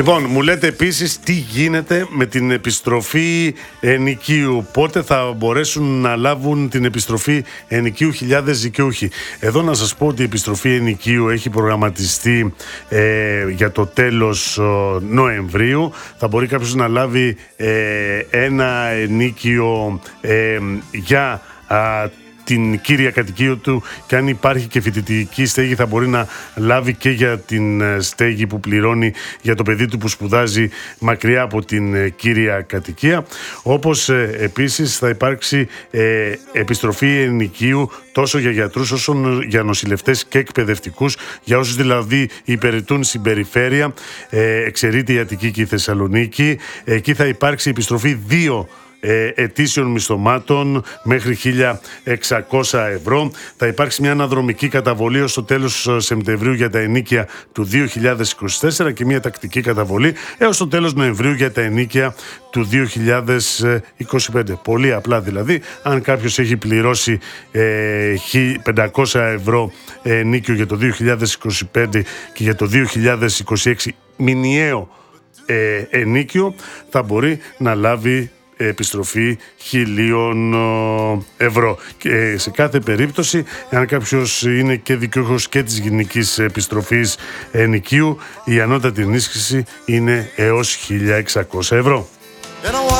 Λοιπόν, μου λέτε επίσης τι γίνεται με την επιστροφή ενοικίου. Πότε θα μπορέσουν να λάβουν την επιστροφή ενοικίου χιλιάδες δικαιούχοι. Εδώ να σας πω ότι η επιστροφή ενοικίου έχει προγραμματιστεί για το τέλος Νοεμβρίου. Θα μπορεί κάποιος να λάβει ένα ενοίκιο για την κύρια κατοικία του, και αν υπάρχει και φοιτητική στέγη θα μπορεί να λάβει και για την στέγη που πληρώνει για το παιδί του που σπουδάζει μακριά από την κύρια κατοικία. Όπως επίσης θα υπάρξει επιστροφή ενοικίου τόσο για γιατρούς όσο για νοσηλευτές και εκπαιδευτικούς, για όσους δηλαδή υπηρετούν στην περιφέρεια, εξαιρείται η Αττική και η Θεσσαλονίκη. Εκεί θα υπάρξει επιστροφή 2 ετήσιων μισθωμάτων μέχρι 1.600 ευρώ. Θα υπάρξει μια αναδρομική καταβολή ως το τέλος Σεπτεμβρίου για τα ενοίκια του 2024 και μια τακτική καταβολή έως το τέλος Νοεμβρίου για τα ενοίκια του 2025. Πολύ απλά δηλαδή, αν κάποιος έχει πληρώσει 1.500 ευρώ ενοίκιο για το 2025 και για το 2026 μηνιαίο ενοίκιο, θα μπορεί να λάβει επιστροφή 1.000 ευρώ. Και σε κάθε περίπτωση, αν κάποιος είναι και δικαιούχος και της γενικής επιστροφής ενοικίου, η ανώτατη ενίσχυση είναι έως 1.600 ευρώ.